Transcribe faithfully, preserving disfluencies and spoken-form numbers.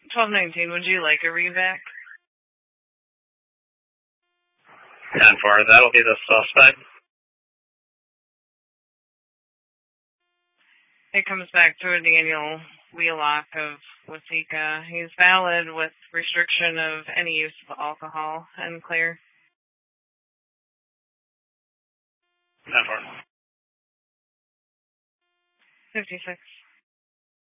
twelve nineteen, would you like a revac? ten four, that'll be the suspect. It comes back to a Daniel Wheelock of Waseca. He's valid with restriction of any use of alcohol and clear. ten four. fifty-six.